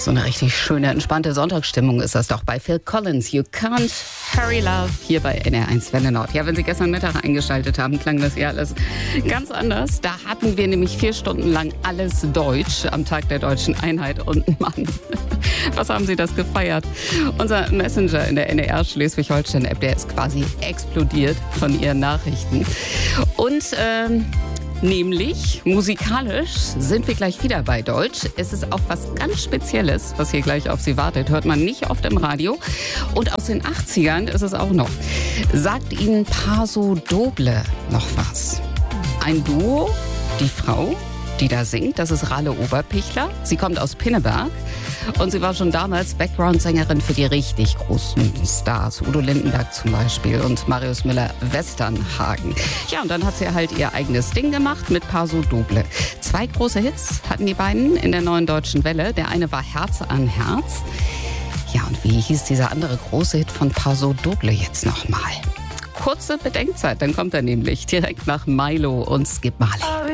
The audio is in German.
So eine richtig schöne, entspannte Sonntagsstimmung ist das doch bei Phil Collins. You Can't Hurry Love hier bei NR1 Welle Nord. Ja, wenn Sie gestern Mittag eingeschaltet haben, klang das ja alles ganz anders. Da hatten wir nämlich 4 Stunden lang alles Deutsch am Tag der Deutschen Einheit. Und Mann, was haben Sie das gefeiert? Unser Messenger in der NDR Schleswig-Holstein-App, der ist quasi explodiert von Ihren Nachrichten. Und nämlich musikalisch sind wir gleich wieder bei Deutsch. Es ist auch was ganz Spezielles, was hier gleich auf Sie wartet. Hört man nicht oft im Radio. Und aus den 80ern ist es auch noch. Sagt Ihnen Paso Doble noch was? Ein Duo, die Frau, die da singt, das ist Ralle Oberpichler. Sie kommt aus Pinneberg und sie war schon damals Background-Sängerin für die richtig großen Stars. Udo Lindenberg zum Beispiel und Marius Müller-Westernhagen. Ja, und dann hat sie halt ihr eigenes Ding gemacht mit Paso Doble. 2 große Hits hatten die beiden in der Neuen Deutschen Welle. Der eine war Herz an Herz. Ja, und wie hieß dieser andere große Hit von Paso Doble jetzt nochmal? Kurze Bedenkzeit, dann kommt er nämlich direkt nach Milo und Skip Marley.